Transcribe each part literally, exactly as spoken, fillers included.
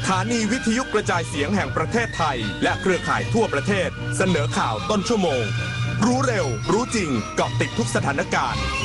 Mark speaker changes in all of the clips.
Speaker 1: ถานีวิทยุกระจายเสียงแห่งประเทศไทยและเครือข่ายทั่วประเทศเสนอข่าวต้นชั่วโมงรู้เร็วรู้จริงเกาะติดทุกสถานการณ์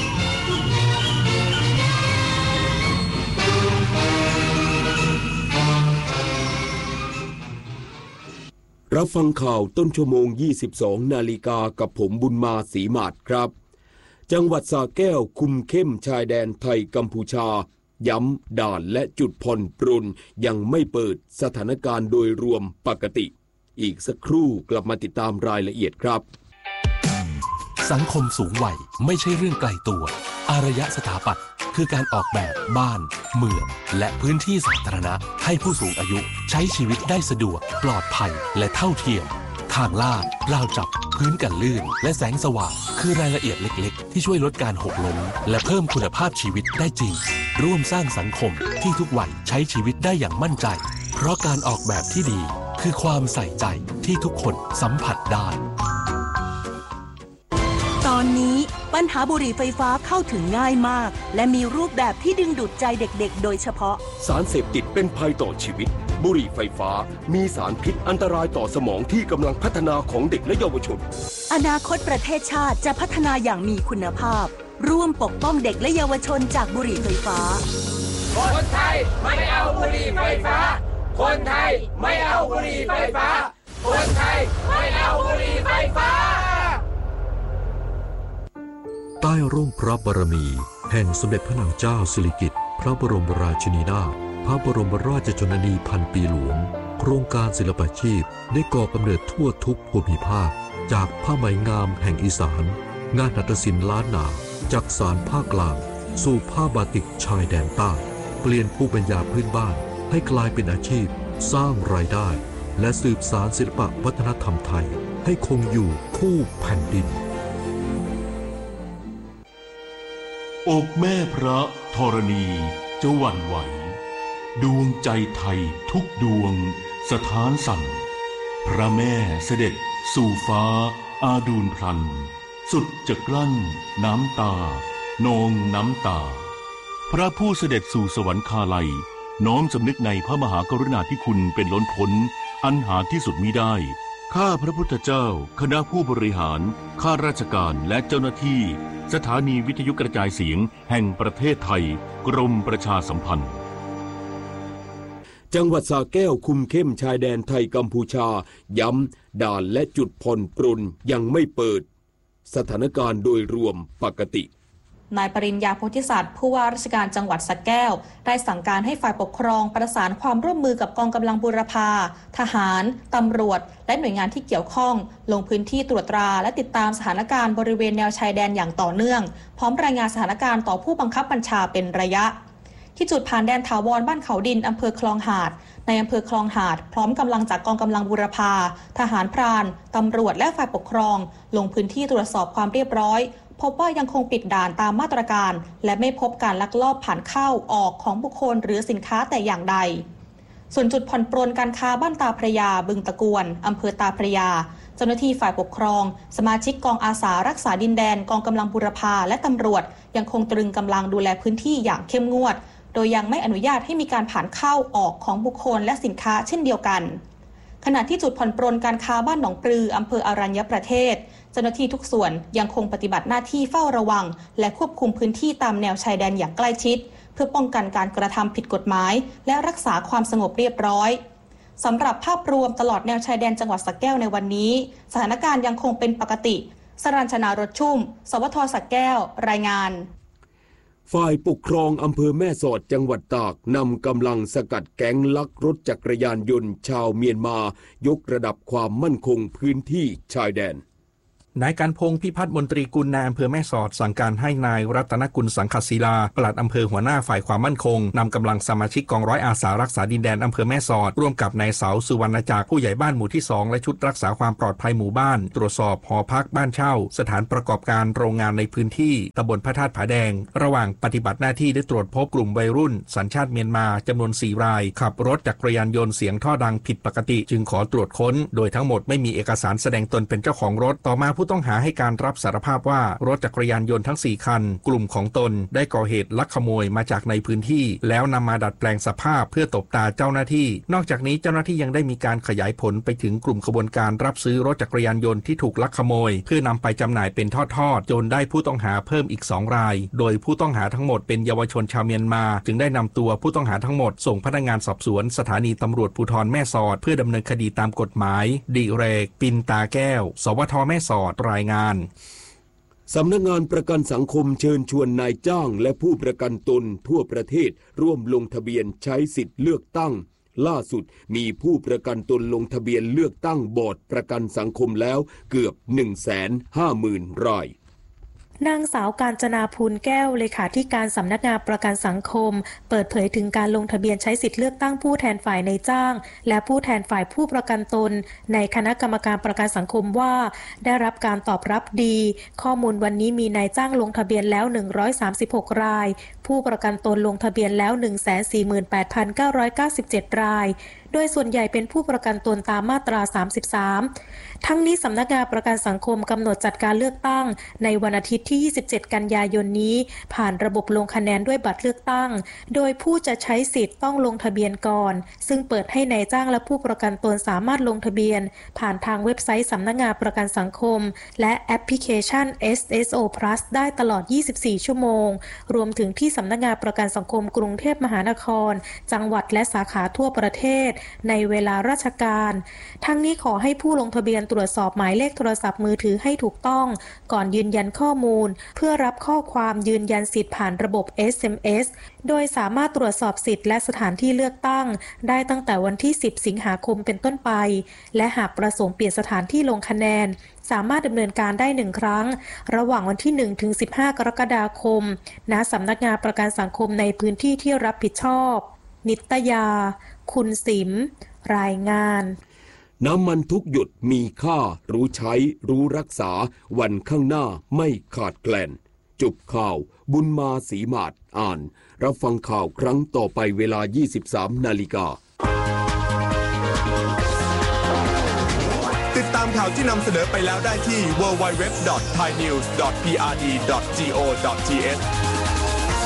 Speaker 2: รับฟังข่าวต้นชั่วโมงยี่สิบสองนาฬิกากับผมบุญมาศรีมาศครับจังหวัดสระแก้วคุมเข้มชายแดนไทยกัมพูชาย้ำด่านและจุดผ่อนปรนยังไม่เปิดสถานการณ์โดยรวมปกติอีกสักครู่กลับมาติดตามรายละเอียดครับ
Speaker 3: สังคมสูงวัยไม่ใช่เรื่องไกลตัวอารยสถาปัตย์คือการออกแบบบ้านเมืองและพื้นที่สาธารณะให้ผู้สูงอายุใช้ชีวิตได้สะดวกปลอดภัยและเท่าเทียมทางลาดราวจับพื้นกันลื่นและแสงสว่างคือรายละเอียดเล็กๆที่ช่วยลดการหกล้มและเพิ่มคุณภาพชีวิตได้จริงร่วมสร้างสังคมที่ทุกวัยใช้ชีวิตได้อย่างมั่นใจเพราะการออกแบบที่ดีคือความใส่ใจที่ทุกคนสัมผัสได้
Speaker 4: ตอนนี้ปัญหาบุหรี่ไฟฟ้าเข้าถึงง่ายมากและมีรูปแบบที่ดึงดูดใจเด็กๆโดยเฉพาะ
Speaker 2: สารเสพติดเป็นภัยต่อชีวิตบุหรี่ไฟฟ้ามีสารพิษอันตรายต่อสมองที่กำลังพัฒนาของเด็กและเยาวชน
Speaker 4: อนาคตประเทศชาติจะพัฒนาอย่างมีคุณภาพร่วมปกป้องเด็กและเยาวชนจากบุหรี่ไฟฟ้า
Speaker 5: คนไทยไม่เอาบุหรี่ไฟฟ้าคนไทยไม่เอาบุหรี่ไฟฟ้าคนไทยไม่เอาบุหรี่ไฟฟ้า
Speaker 6: ใต้ร่มพระบารมีแห่งสมเด็จพระนางเจ้าสิริกิติ์พระบรมราชินีนาถพระบรมราชชนนีพันปีหลวงโครงการศิลปาชีพได้ก่อกำเนิดทั่วทุกภูมิภาคจากผ้าไหมงามแห่งอีสานงานหัตถศิลป์ล้านนาจากสารภาคกลางสู่ผ้าบาติกชายแดนใต้เปลี่ยนภูมิปัญญาพื้นบ้านให้กลายเป็นอาชีพสร้างรายได้และสืบสานศิลปวัฒนธรรมไทยให้คงอยู่คู่แผ่นดิน
Speaker 7: อกแม่พระธรณีจะหวั่นไหวดวงใจไทยทุกดวงสถานสั่นพระแม่เสด็จสู่ฟ้าอาดูลพลันสุดจะกลั้นน้ำตานองน้ำตาพระผู้เสด็จสู่สวรรคาลัยน้อมสำนึกในพระมหากรุณาธิคุณเป็นล้นพ้นอันหาที่สุดมิได้ข้าพระพุทธเจ้าคณะผู้บริหารข้าราชการและเจ้าหน้าที่สถานีวิทยุกระจายเสียงแห่งประเทศไทยกรมประชาสัมพันธ์
Speaker 2: จังหวัดสระแก้วคุมเข้มชายแดนไทยกัมพูชาย้ำด่านและจุดผ่อนปรนยังไม่เปิดสถานการณ์โดยรวมปกติ
Speaker 8: นายปริญญาโพธิสัตว์ผู้ว่าราชการจังหวัดสระแก้วได้สั่งการให้ฝ่ายปกครองประสานความร่วมมือกับกองกำลังบูรพาทหารตำรวจและหน่วยงานที่เกี่ยวข้องลงพื้นที่ตรวจตราและติดตามสถานการณ์บริเวณแนวชายแดนอย่างต่อเนื่องพร้อมรายงานสถานการณ์ต่อผู้บังคับบัญชาเป็นระยะที่จุดผ่านแดนถาวรบ้านเขาดินอำเภอคลองหาดในอำเภอคลองหาดพร้อมกำลังจากกองกำลังบูรพาทหารพรานตำรวจและฝ่ายปกครองลงพื้นที่ตรวจสอบความเรียบร้อยพบว่ายังคงปิดด่านตามมาตรการและไม่พบการลักลอบผ่านเข้าออกของบุคคลหรือสินค้าแต่อย่างใดส่วนจุดผ่อนปรนการค้าบ้านตาพระยาบึงตะกวนอำเภอตาพระยาเจ้าหน้าที่ฝ่ายปกครองสมาชิกกองอาสารักษาดินแดนกองกำลังบูรพาและตำรวจยังคงตรึงกำลังดูแลพื้นที่อย่างเข้มงวดโดยยังไม่อนุญาตให้มีการผ่านเข้าออกของบุคคลและสินค้าเช่นเดียวกันขณะที่จุดผ่อนปรนการค้าบ้านหนองปลืออำเภออรัญญประเทศเจ้าหน้าที่ทุกส่วนยังคงปฏิบัติหน้าที่เฝ้าระวังและควบคุมพื้นที่ตามแนวชายแดนอย่างใกล้ชิดเพื่อป้องกันการกระทำผิดกฎหมายและรักษาความสงบเรียบร้อยสำหรับภาพรวมตลอดแนวชายแดนจังหวัดสระแก้วในวันนี้สถานการณ์ยังคงเป็นปกติสรัญชนารถชุ่มสวทสระแก้วรายงาน
Speaker 2: ฝ่ายปกครองอำเภอแม่สอดจังหวัดตากนำกำลังสกัดแก๊งลักรถจักรยานยนต์ชาวเมียนมายกระดับความมั่นคงพื้นที่ชายแดน
Speaker 9: นายการพงษ์พิพัฒน์มนตรีกุลนายอำเภอแม่สอดสั่งการให้นายรัตนกุลสังขศิลาปลัดอำเภอหัวหน้าฝ่ายความมั่นคงนำกำลังสมาชิกกองร้อยอาสารักษาดินแดนอำเภอแม่สอดร่วมกับนายเสาสุวรรณจักรผู้ใหญ่บ้านหมู่ที่สองและชุดรักษาความปลอดภัยหมู่บ้านตรวจสอบหอพักบ้านเช่าสถานประกอบการโรงงานในพื้นที่ตำบลพระธาตุผาแดงระหว่างปฏิบัติหน้าที่ได้ตรวจพบกลุ่มวัยรุ่นสัญชาติเมียนมาจำนวนสี่รายขับรถจักรยานยนต์เสียงท่อดังผิดปกติจึงขอตรวจค้นโดยทั้งหมดไม่มีเอกสารแสดงตนเป็นเจ้าของรถต่อมาผู้ต้องหาให้การรับสารภาพว่ารถจักรยานยนต์ทั้งสี่คันกลุ่มของตนได้ก่อเหตุลักขโมยมาจากในพื้นที่แล้วนำมาดัดแปลงสภาพเพื่อตบตาเจ้าหน้าที่นอกจากนี้เจ้าหน้าที่ยังได้มีการขยายผลไปถึงกลุ่มขบวนการรับซื้อรถจักรยานยนต์ที่ถูกลักขโมยเพื่อนำไปจำหน่ายเป็นทอดๆจนได้ผู้ต้องหาเพิ่มอีกสองรายโดยผู้ต้องหาทั้งหมดเป็นเยาวชนชาวเมียนมาจึงได้นำตัวผู้ต้องหาทั้งหมดส่งพนักงานสอบสวนสถานีตำรวจภูธรแม่สอดเพื่อดำเนินคดีตามกฎหมายดิเรกปินตาแก้วสวทแม่สอดรายงาน
Speaker 2: สำนักงานประกันสังคมเชิญชวนนายจ้างและผู้ประกันตนทั่วประเทศร่วมลงทะเบียนใช้สิทธิ์เลือกตั้งล่าสุดมีผู้ประกันตนลงทะเบียนเลือกตั้งบอร์ดประกันสังคมแล้วเกือบ หนึ่งแสนห้าหมื่น ราย
Speaker 10: นางสาวกาญจนาภูลแก้วเลขาธิการสำนักงานประกันสังคมเปิดเผยถึงการลงทะเบียนใช้สิทธิเลือกตั้งผู้แทนฝ่ายนายจ้างและผู้แทนฝ่ายผู้ประกันตนในคณะกรรมการประกันสังคมว่าได้รับการตอบรับดีข้อมูลวันนี้มีนายจ้างลงทะเบียนแล้วหนึ่งร้อยสามสิบหกรายผู้ประกันตนลงทะเบียนแล้ว หนึ่งแสนสี่หมื่นแปดพันเก้าร้อยเก้าสิบเจ็ด รายโดยส่วนใหญ่เป็นผู้ประกันตนตามมาตราสามสิบสามทั้งนี้สำนักงานประกันสังคมกำหนดจัดการเลือกตั้งในวันอาทิตย์ที่ยี่สิบเจ็ดกันยายนนี้ผ่านระบบลงคะแนนด้วยบัตรเลือกตั้งโดยผู้จะใช้สิทธิ์ต้องลงทะเบียนก่อนซึ่งเปิดให้นายจ้างและผู้ประกันตนสามารถลงทะเบียนผ่านทางเว็บไซต์สำนักงานประกันสังคมและแอปพลิเคชัน เอส เอส โอ Plus ได้ตลอดยี่สิบสี่ชั่วโมงรวมถึงที่สำนักงานประกันสังคมกรุงเทพมหานครจังหวัดและสาขาทั่วประเทศในเวลาราชการทั้งนี้ขอให้ผู้ลงทะเบียนตรวจสอบหมายเลขโทรศัพท์มือถือให้ถูกต้องก่อนยืนยันข้อมูลเพื่อรับข้อความยืนยันสิทธิ์ผ่านระบบ เอส เอ็ม เอส โดยสามารถตรวจสอบสิทธิ์และสถานที่เลือกตั้งได้ตั้งแต่วันที่สิบสิงหาคมเป็นต้นไปและหากประสงค์เปลี่ยนสถานที่ลงคะแนนสามารถดำเนินการได้หนึ่งครั้งระหว่างวันที่หนึ่งถึงสิบห้ากรกฎาคมณสำนักงานประกันสังคมในพื้นที่ที่รับผิดชอบนิตยาคุณสิมรายงาน
Speaker 2: น้ำมันทุกหยดมีค่ารู้ใช้รู้รักษาวันข้างหน้าไม่ขาดแคลนจบข่าวบุญมาศรีมาศอ่านรับฟังข่าวครั้งต่อไปเวลา ยี่สิบสาม นาฬิกา
Speaker 1: ติดตามข่าวที่นำเสนอไปแล้วได้ที่ ดับเบิลยู ดับเบิลยู ดับเบิลยู ดอท ไทยนิวส์ ดอท พี อาร์ ดี ดอท จี โอ ดอท ที เอช